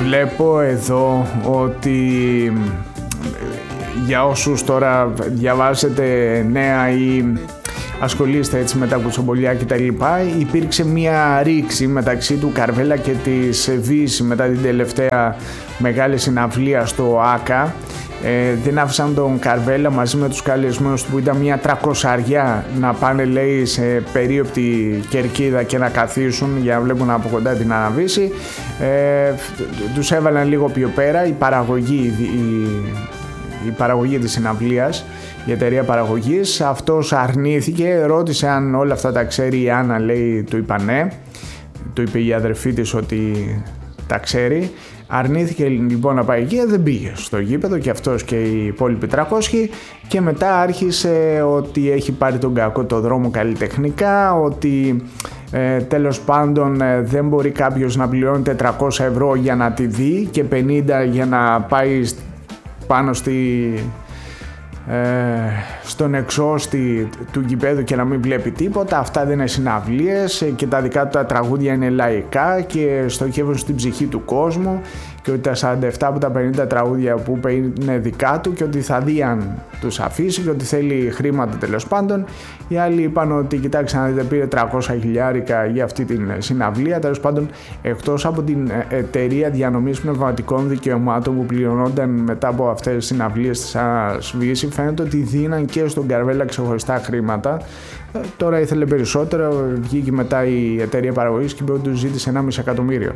Βλέπω εδώ ότι για όσους τώρα διαβάζετε νέα ή ασχολείστε έτσι με τα κουτσομπολιά και τα λοιπά, υπήρξε μια ρήξη μεταξύ του Καρβέλα και της Βύση μετά την τελευταία μεγάλη συναυλία στο ΆΚΑ. Δεν άφησαν τον Καρβέλα μαζί με τους καλεσμένους του, που ήταν μια 300 να πάνε, λέει, σε περίοπτη κερκίδα και να καθίσουν για να βλέπουν από κοντά την αναβίση. Τους έβαλαν λίγο πιο πέρα η παραγωγή της συναυλίας, η εταιρεία παραγωγής. Αυτός αρνήθηκε, ρώτησε αν όλα αυτά τα ξέρει η Άννα, λέει, του είπα ναι. Του είπε η αδερφή της ότι τα ξέρει. Αρνήθηκε λοιπόν να πάει εκεί, δεν πήγε στο γήπεδο και αυτός και οι υπόλοιποι 300, και μετά άρχισε ότι έχει πάρει τον κακό το δρόμο καλλιτεχνικά, ότι τέλος πάντων δεν μπορεί κάποιος να πληρώνει 400 ευρώ για να τη δει και 50 για να πάει πάνω στον εξώστη του γηπέδου και να μην βλέπει τίποτα. Αυτά δεν είναι συναυλίες και τα δικά του τα τραγούδια είναι λαϊκά και στοχεύουν στην ψυχή του κόσμου, και ότι τα 47 από τα 50 τραγούδια που είπε είναι δικά του και ότι θα δει αν τους αφήσει και ότι θέλει χρήματα τέλος πάντων. Οι άλλοι είπαν ότι κοιτάξτε να δείτε, πήρε 300 χιλιάρικα για αυτή την συναυλία. Τέλος πάντων, εκτός από την εταιρεία διανομής πνευματικών δικαιωμάτων που πληρωνόταν μετά από αυτές τις συναυλίες της Βύση, φαίνεται ότι δίναν και στον Καρβέλα ξεχωριστά χρήματα. Τώρα ήθελε περισσότερο, βγήκε μετά η εταιρεία παραγωγής και είπε ότι του ζήτησε 1,5 εκατομμύριο.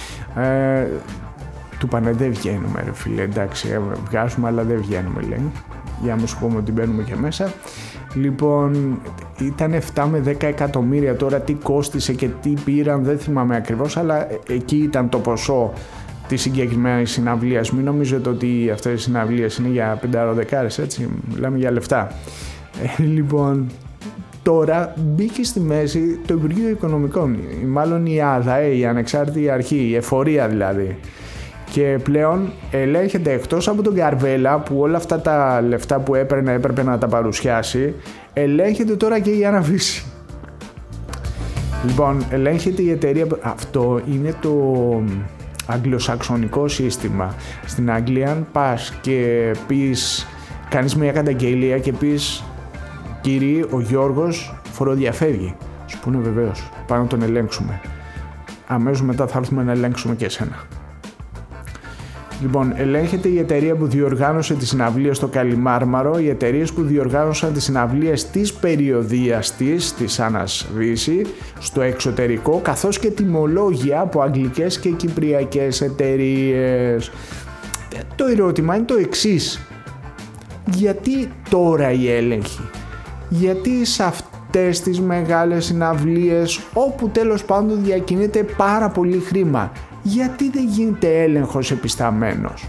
Του πάνε δεν βγαίνουμε ρε φίλε, εντάξει, βγάζουμε αλλά δεν βγαίνουμε, λέει, για να μου σου πούμε ότι μπαίνουμε και μέσα. Λοιπόν, ήταν 7 με 10 εκατομμύρια, τώρα τι κόστισε και τι πήραν δεν θυμάμαι ακριβώς, αλλά εκεί ήταν το ποσό της συγκεκριμένης συναυλίας. Μην νομίζετε ότι αυτές οι συναυλίες είναι για 5-10, έτσι, μιλάμε για λεφτά. Λοιπόν, τώρα μπήκε στη μέση το Υπουργείο Οικονομικών, μάλλον η ΑΔΑΕ, η ανεξάρτητη αρχή, η εφορία δηλαδή. Και πλέον ελέγχεται, εκτός από τον Καρβέλα που όλα αυτά τα λεφτά που έπρεπε να τα παρουσιάσει, ελέγχεται τώρα και η Αναβίση. Λοιπόν, ελέγχεται η εταιρεία. Αυτό είναι το αγγλοσαξονικό σύστημα. Στην Αγγλία αν πας και κάνεις μια καταγγελία και πεις κύριε ο Γιώργος φοροδιαφεύγει, σου πούνε βεβαίως, πάμε να τον ελέγξουμε. Αμέσως μετά θα έρθουμε να ελέγξουμε και εσένα. Λοιπόν, ελέγχεται η εταιρεία που διοργάνωσε τις συναυλίες στο Καλιμάρμαρο, οι εταιρείες που διοργάνωσαν τις συναυλίες της περιοδίας της Άννας Βύση στο εξωτερικό, καθώς και τιμολόγια από αγγλικές και κυπριακές εταιρείες. Το ερώτημα είναι το εξής. Γιατί τώρα η έλεγχη? Γιατί σε αυτές τις μεγάλες συναυλίες όπου τέλος πάντων διακινείται πάρα πολύ χρήμα, γιατί δεν γίνεται έλεγχος επισταμένος?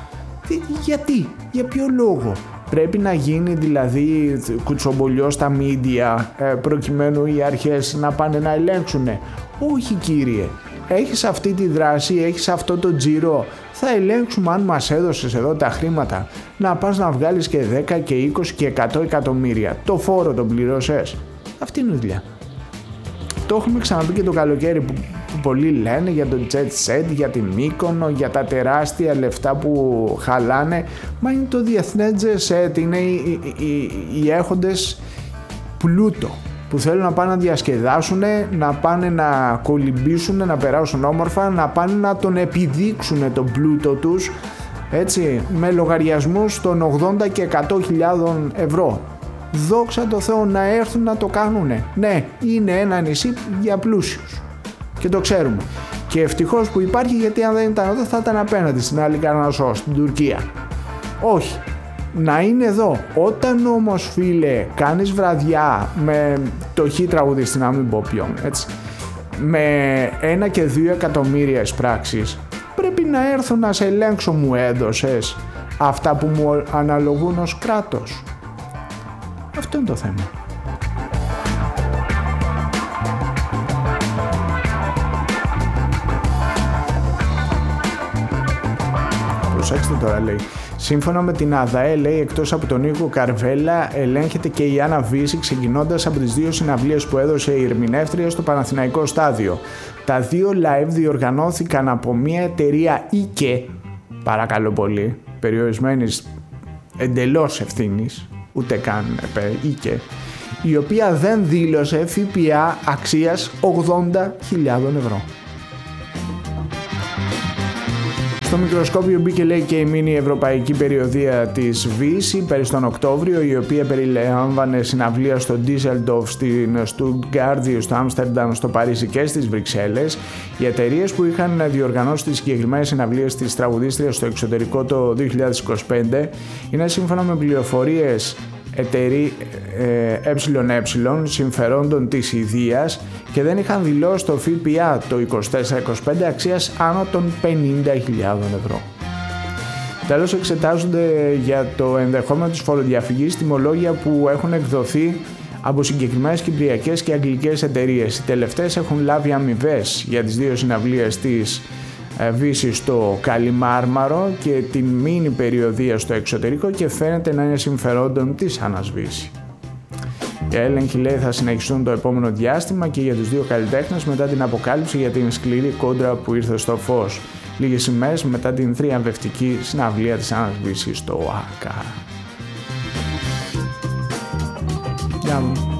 Γιατί, για ποιο λόγο? Πρέπει να γίνει δηλαδή κουτσομπολιό στα μίντια προκειμένου οι αρχές να πάνε να ελέγξουνε? Όχι κύριε, έχεις αυτή τη δράση, έχεις αυτό το τζίρο, θα ελέγξουμε αν μας έδωσες εδώ τα χρήματα. Να πας να βγάλεις και 10 και 20 και 100 εκατομμύρια, το φόρο τον πληρώσες? Αυτή είναι η δουλειά. Το έχουμε ξαναπεί και το καλοκαίρι που πολλοί λένε για το jet set, για την Μύκονο, για τα τεράστια λεφτά που χαλάνε. Μα είναι το διεθνές jet set, είναι οι έχοντες πλούτο που θέλουν να πάνε να διασκεδάσουν, να πάνε να κολυμπήσουν, να περάσουν όμορφα, να πάνε να τον επιδείξουν τον πλούτο τους, έτσι, με λογαριασμούς των 80 και 100.000 ευρώ. Δόξα τω Θεώ, να έρθουν να το κάνουνε. Ναι, είναι ένα νησί για πλούσιους και το ξέρουμε. Και ευτυχώς που υπάρχει, γιατί αν δεν ήταν εδώ θα ήταν απέναντι στην άλλη Καρνασό, στην Τουρκία. Όχι, να είναι εδώ. Όταν όμως φίλε κάνεις βραδιά με το χι τραγουδιστή, να μην πω ποιον, έτσι, με 1 και 2 εκατομμύρια εισπράξεις, πρέπει να έρθω να σε ελέγξω, μου έδωσες αυτά που μου αναλογούν ως κράτος? Αυτό είναι το θέμα. Προσέξτε τώρα, λέει, Σύμφωνα με την ΑΔΑΕ, λέει, εκτός από τον Νίκο Καρβέλα, ελέγχεται και η Άννα Βύση, ξεκινώντας από τις 2 συναυλίες που έδωσε η ερμηνεύτρια στο Παναθηναϊκό Στάδιο. Τα 2 live διοργανώθηκαν από μια εταιρεία ΙΚΕ, παρακαλώ πολύ, περιορισμένης εντελώς ευθύνης, ούτε καν ΙΚΕ, η οποία δεν δήλωσε ΦΠΑ αξίας 80.000 ευρώ. Στο μικροσκόπιο μπήκε, λέει, και η μίνι ευρωπαϊκή περιοδεία της Βύση πέρυσι τον Οκτώβριο, η οποία περιλάμβανε συναυλία στο Ντίσελντορφ, στην Στουτγκάρδη, στο Άμστερνταμ, στο Παρίσι και στις Βρυξέλλες. Οι εταιρείες που είχαν διοργανώσει τις συγκεκριμένες συναυλίες της τραγουδίστριας στο εξωτερικό το 2025 είναι, σύμφωνα με πληροφορίες ΕΕ συμφερόντων της Ιδείας, και δεν είχαν δηλώσει το ΦΠΑ το 24-25 αξίας άνω των 50.000 ευρώ. Τέλος, εξετάζονται για το ενδεχόμενο της φοροδιαφυγής τιμολόγια που έχουν εκδοθεί από συγκεκριμένες κυπριακές και αγγλικές εταιρείες. Οι τελευταίες έχουν λάβει αμοιβές για τις 2 συναυλίες της Βύση στο Καλιμάρμαρο και την μίνι περιοδεία στο εξωτερικό, και φαίνεται να είναι συμφερόντων της Άννας Βύση. Οι έλεγχοι, λέει, θα συνεχιστούν το επόμενο διάστημα και για τους 2 καλλιτέχνες μετά την αποκάλυψη για την σκληρή κόντρα που ήρθε στο φως λίγες ημέρες μετά την θριαμβευτική συναυλία της Άννας Βύση στο ΆΚΑ.